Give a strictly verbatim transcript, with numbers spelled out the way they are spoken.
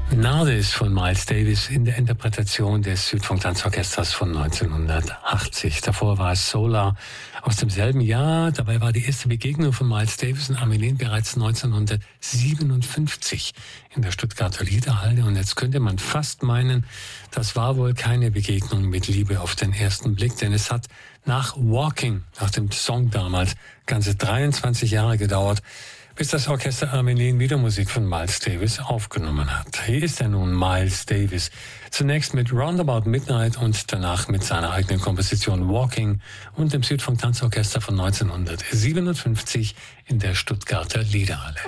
Nardis von Miles Davis in der Interpretation des Südfunk-Tanzorchesters von neunzehnhundertachtzig. Davor war es Solar aus demselben Jahr. Dabei war die erste Begegnung von Miles Davis und Armelin bereits neunzehnhundertsiebenundfünfzig in der Stuttgarter Liederhalle. Und jetzt könnte man fast meinen, das war wohl keine Begegnung mit Liebe auf den ersten Blick, denn es hat nach Walking, nach dem Song damals, ganze dreiundzwanzig Jahre gedauert, bis das Orchester Armelin wieder Musik von Miles Davis aufgenommen hat. Hier ist er nun, Miles Davis. Zunächst mit Roundabout Midnight und danach mit seiner eigenen Komposition Walking und dem Südfunk Tanzorchester von neunzehnhundertsiebenundfünfzig in der Stuttgarter Liederhalle.